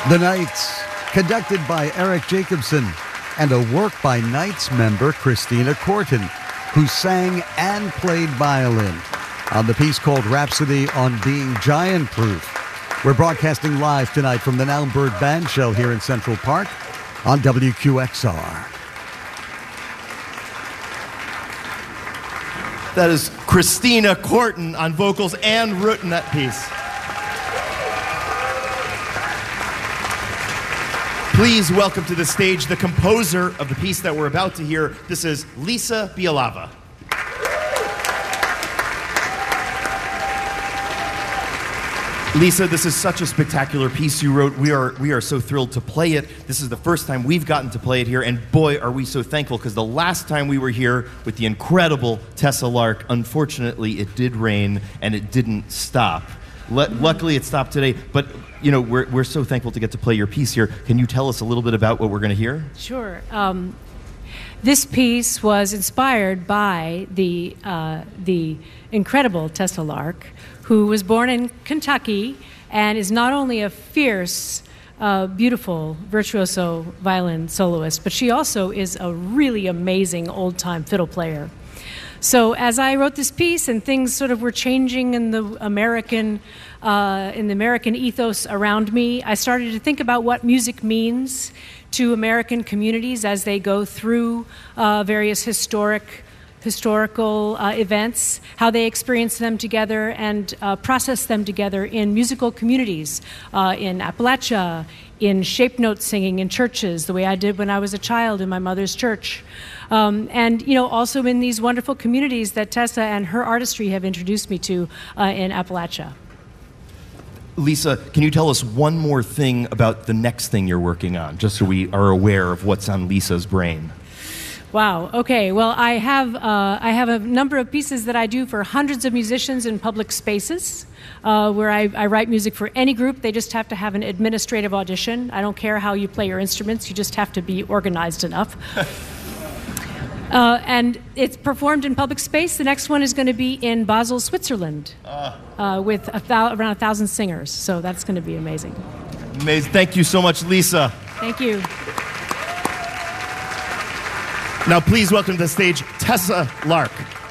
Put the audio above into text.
The Knights, conducted by Eric Jacobson, and a work by Knights member Christina Corton, who sang and played violin on the piece called Rhapsody on Being Giant-Proof. We're broadcasting live tonight from the Now Bird Band Show here in Central Park on WQXR. That is Christina Corton on vocals and root in that piece. Please welcome to the stage the composer of the piece that we're about to hear. This is Lisa Bialava. Lisa, this is such a spectacular piece you wrote. We are so thrilled to play it. This is the first time we've gotten to play it here, and boy, are we so thankful, because the last time we were here with the incredible Tessa Lark, unfortunately, it did rain, and it didn't stop. Luckily, it stopped today, but you know, we're so thankful to get to play your piece here. Can you tell us a little bit about what we're going to hear? Sure. This piece was inspired by the incredible Tessa Lark, who was born in Kentucky and is not only a fierce, beautiful, virtuoso violin soloist, but she also is a really amazing old-time fiddle player. So as I wrote this piece and things sort of were changing in the American ethos around me, I started to think about what music means to American communities as they go through various historical events, how they experience them together and process them together in musical communities, in Appalachia, in shape note singing in churches, the way I did when I was a child in my mother's church. And, you know, also in these wonderful communities that Tessa and her artistry have introduced me to in Appalachia. Lisa, can you tell us one more thing about the next thing you're working on, just so we are aware of what's on Lisa's brain? Wow. Okay. Well, I have a number of pieces that I do for hundreds of musicians in public spaces, where I write music for any group. They just have to have an administrative audition. I don't care how you play your instruments. You just have to be organized enough. And it's performed in public space. The next one is going to be in Basel, Switzerland, with around 1,000 singers. So that's going to be amazing. Amazing. Thank you so much, Lisa. Thank you. Now, please welcome to the stage Tessa Lark.